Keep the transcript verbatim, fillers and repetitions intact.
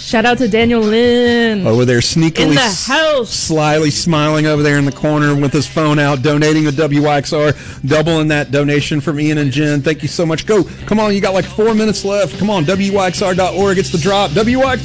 Shout out to Daniel Lynn. Over there, sneakily, in the house. slyly smiling over there in the corner with his phone out, donating to W Y X R, doubling that donation from Ian and Jen. Thank you so much. Go. Come on, you got like four minutes left. Come on, W Y X R dot org. It's the drop. W Y X R.